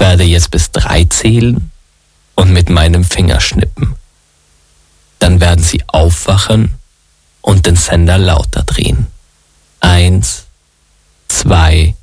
werde jetzt bis 3 zählen und mit meinem Finger schnippen. Dann werden Sie aufwachen und den Sender lauter drehen. 1, 2,